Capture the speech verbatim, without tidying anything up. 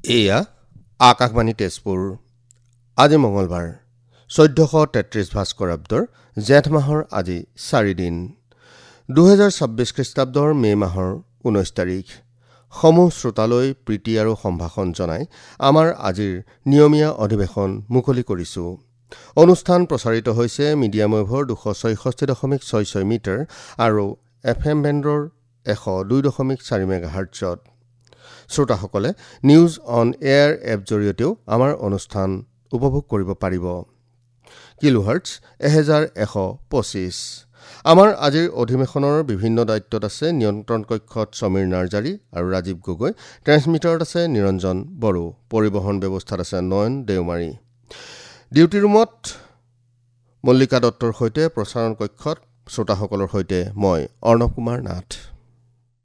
এয়া আকাশবাণী তেজপুৰ। আজি মঙলবাৰ চৈধ্যশ তেত্ৰিশ ভাস্কৰাব্দৰ জেঠ মাহৰ আজি চাৰিদিন দুহেজাৰ ছাব্বিছ খ্ৰীষ্টাব্দৰ মে মাহৰ ঊনৈছ তাৰিখ। সমূহ শ্ৰোতালৈ প্ৰীতি আৰু সম্ভাষণ জনাই আমাৰ আজিৰ নিয়মীয়া অধিৱেশন মুকলি কৰিছোঁ। অনুষ্ঠান প্ৰচাৰিত হৈছে মিডিয়াম ৱেভৰ দুশ ছয়ষষ্ঠি দশমিক ছয় ছয় মিটাৰ আৰু এফ এম বেণ্ডৰ এশ দুই দশমিক চাৰি মেগাহাৰ্টছত। শ্ৰোতাসকলে নিউজ অন এয়াৰ এপ জৰিয়তেও আমাৰ অনুষ্ঠান উপভোগ কৰিব পাৰিব। কিলোহাৰ্টছ এহেজাৰ এশ পঁচিছ। আমাৰ আজিৰ অধিৱেশনৰ বিভিন্ন দায়িত্বত আছে নিয়ন্ত্ৰণ কক্ষত সমীৰ নাৰ্জাৰী আৰু ৰাজীৱ গগৈ। ট্ৰেন্সমিটাৰত আছে নিৰঞ্জন বড়ো। পৰিবহণ ব্যৱস্থাত আছে নয়ন দেওমাৰী। ডিউটি ৰুমত মল্লিকা দত্তৰ সৈতে প্ৰচাৰণ কক্ষত শ্ৰোতাসকলৰ সৈতে মই অৰ্ণৱ কুমাৰ নাথ।